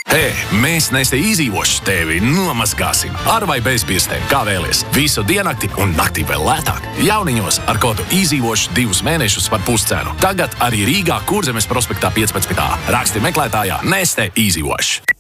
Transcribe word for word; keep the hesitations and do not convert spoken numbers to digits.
Hei, mēs Neste izdzīvoši tevi nomazgāsim. Ar vai bez pirkstiem, kā vēlies. Visu diennakti un naktī vēl lētāk. Jauniņos ar kodu izdzīvoši divus mēnešus par puscenu. Tagad arī Rīgā Kurzemes prospektā piecpadsmit A. Raksti meklētājā Neste izdzīvoši.